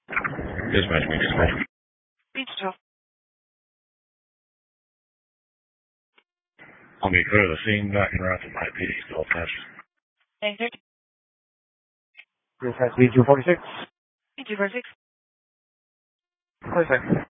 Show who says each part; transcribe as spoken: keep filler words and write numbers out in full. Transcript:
Speaker 1: Dispatch me, dispatch me.
Speaker 2: Beach twelve.
Speaker 1: I'll be clear of the scene, back and route to my P D, still attached.
Speaker 2: Thanks, sir.
Speaker 3: Dispatch B two forty-six.
Speaker 2: B two forty-six.
Speaker 3: forty-six.